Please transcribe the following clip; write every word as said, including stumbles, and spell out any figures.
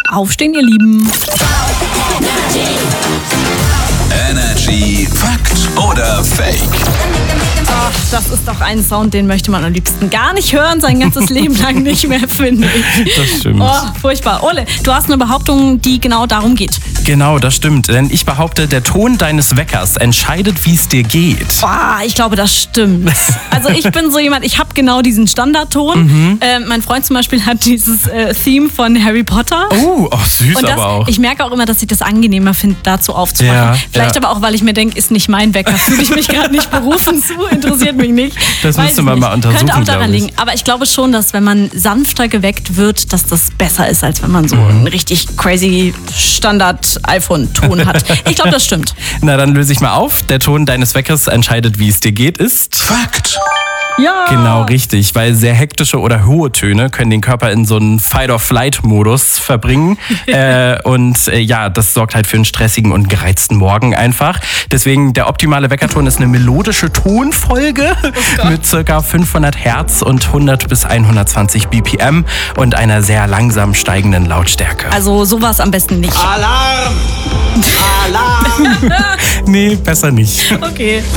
Aufstehen, ihr Lieben. Energy Fakt oder Fake? Ach, das ist doch ein Sound, den möchte man am liebsten gar nicht hören, sein ganzes Leben lang nicht mehr, finde ich. Das stimmt. Oh, furchtbar. Ole, du hast eine Behauptung, die genau darum geht. Genau, das stimmt. Denn ich behaupte, der Ton deines Weckers entscheidet, wie es dir geht. Boah, ich glaube, das stimmt. Also ich bin so jemand, ich habe genau diesen Standardton. Mhm. Äh, mein Freund zum Beispiel hat dieses äh, Theme von Harry Potter. Oh, oh süß Und das, aber auch. ich merke auch immer, dass ich das angenehmer finde, dazu aufzumachen. Ja, Vielleicht ja. aber auch, weil ich mir denke, ist nicht mein Wecker. Fühle ich mich gerade nicht berufen zu, interessiert mich nicht. Das Weiß müsste ich man nicht. mal untersuchen, Könnte auch daran glaub ich. liegen. Aber ich glaube schon, dass wenn man sanfter geweckt wird, dass das besser ist, als wenn man so Mhm. einen richtig crazy Standard-iPhone-Ton hat. Ich glaube, das stimmt. Na, dann löse ich mal auf. Der Ton deines Weckers entscheidet, wie es dir geht, ist... Fakt. Ja. Genau, richtig. Weil sehr hektische oder hohe Töne können den Körper in so einen Fight-or-Flight-Modus verbringen. äh, und äh, ja, das sorgt halt für einen stressigen und gereizten Morgen einfach. Deswegen, der optimale Weckerton ist eine melodische Tonfolge Oh mit circa fünfhundert Hertz und hundert bis hundertzwanzig B P M und einer sehr langsam steigenden Lautstärke. Also sowas am besten nicht. Alarm! Alarm! Nee, besser nicht. Okay.